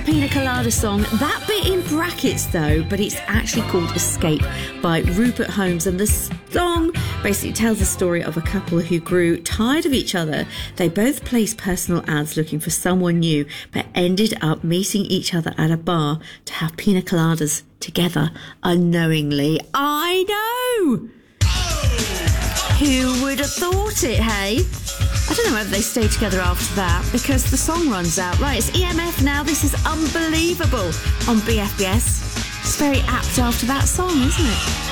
a Pina Colada song. That bit in brackets though, but it's actually called Escape by Rupert Holmes, and the song basically tells the story of a couple who grew tired of each other. They both placed personal ads looking for someone new, but ended up meeting each other at a bar to have pina coladas together unknowingly. I know! Who would have thought it, hey? I don't know whether they stay together after that because the song runs out. Right, it's EMF now. This is Unbelievable on BFBS. It's very apt after that song, isn't it?